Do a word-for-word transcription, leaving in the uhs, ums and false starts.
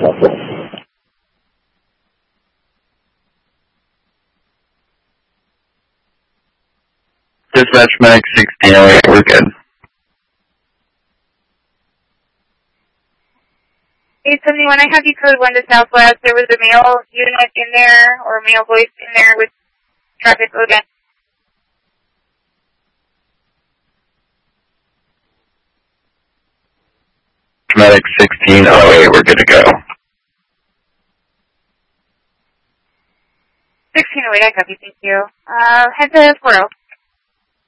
Dispatch Medic sixteen oh eight, we're good. eight seventy-one, I have you code one to Southwest. There was a male unit in there, or a male voice in there with traffic load in. Medic sixteen oh eight, we're good to go. sixteen oh eight, I copy, thank you. Uh, head to four oh.